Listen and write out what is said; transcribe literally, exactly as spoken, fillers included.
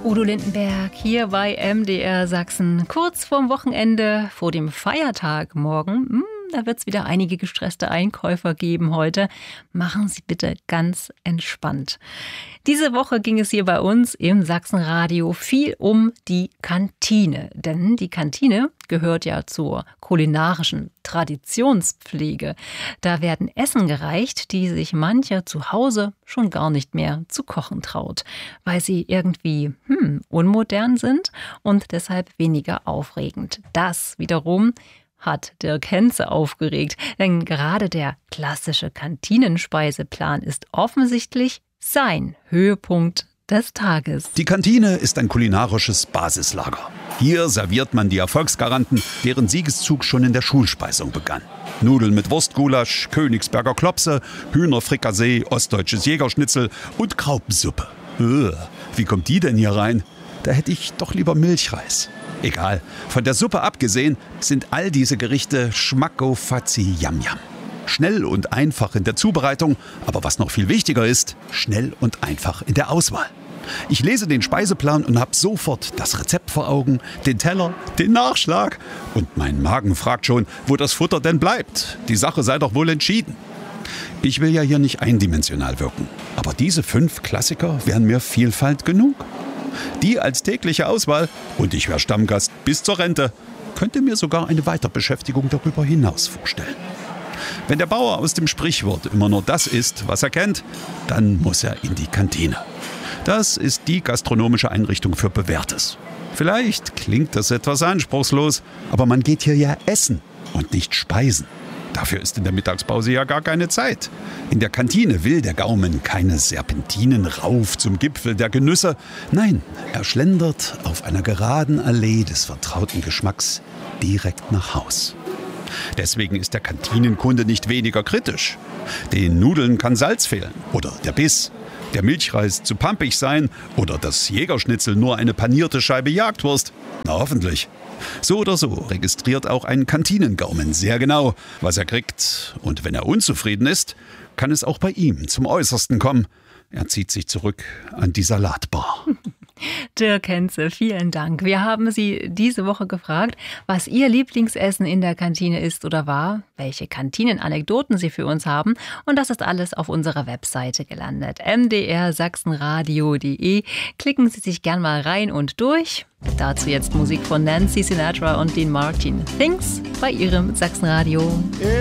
Udo Lindenberg hier bei M D R Sachsen. Kurz vorm Wochenende, vor dem Feiertag morgen. Hm, da wird es wieder einige gestresste Einkäufer geben heute. Machen Sie bitte ganz entspannt. Diese Woche ging es hier bei uns im Sachsenradio viel um die Kantine. Denn die Kantine gehört ja zur kulinarischen Traditionspflege. Da werden Essen gereicht, die sich mancher zu Hause schon gar nicht mehr zu kochen traut, weil sie irgendwie hm, unmodern sind und deshalb weniger aufregend. Das wiederum hat Dirk Henze aufgeregt, denn gerade der klassische Kantinenspeiseplan ist offensichtlich sein Höhepunkt des Tages. Die Kantine ist ein kulinarisches Basislager. Hier serviert man die Erfolgsgaranten, deren Siegeszug schon in der Schulspeisung begann. Nudeln mit Wurstgulasch, Königsberger Klopse, Hühnerfrikassee, ostdeutsches Jägerschnitzel und Graupensuppe. Ugh, wie kommt die denn hier rein? Da hätte ich doch lieber Milchreis. Egal, von der Suppe abgesehen sind all diese Gerichte Schmacko-Fatzi-Yam-Yam. Schnell und einfach in der Zubereitung, aber was noch viel wichtiger ist, schnell und einfach in der Auswahl. Ich lese den Speiseplan und habe sofort das Rezept vor Augen, den Teller, den Nachschlag. Und mein Magen fragt schon, wo das Futter denn bleibt. Die Sache sei doch wohl entschieden. Ich will ja hier nicht eindimensional wirken, aber diese fünf Klassiker wären mir Vielfalt genug. Die als tägliche Auswahl, und ich wäre Stammgast bis zur Rente, könnte mir sogar eine Weiterbeschäftigung darüber hinaus vorstellen. Wenn der Bauer aus dem Sprichwort immer nur das isst, was er kennt, dann muss er in die Kantine. Das ist die gastronomische Einrichtung für Bewährtes. Vielleicht klingt das etwas anspruchslos, aber man geht hier ja essen und nicht speisen. Dafür ist in der Mittagspause ja gar keine Zeit. In der Kantine will der Gaumen keine Serpentinen rauf zum Gipfel der Genüsse. Nein, er schlendert auf einer geraden Allee des vertrauten Geschmacks direkt nach Haus. Deswegen ist der Kantinenkunde nicht weniger kritisch. Den Nudeln kann Salz fehlen oder der Biss, der Milchreis zu pampig sein oder das Jägerschnitzel nur eine panierte Scheibe Jagdwurst. Na hoffentlich. So oder so registriert auch ein Kantinengaumen sehr genau, was er kriegt. Und wenn er unzufrieden ist, kann es auch bei ihm zum Äußersten kommen. Er zieht sich zurück an die Salatbar. Dirk Henze, vielen Dank. Wir haben Sie diese Woche gefragt, was Ihr Lieblingsessen in der Kantine ist oder war, welche Kantinenanekdoten Sie für uns haben. Und das ist alles auf unserer Webseite gelandet. m d r sachsenradio punkt d e. Klicken Sie sich gern mal rein und durch. Dazu jetzt Musik von Nancy Sinatra und Dean Martin. Things bei Ihrem Sachsenradio.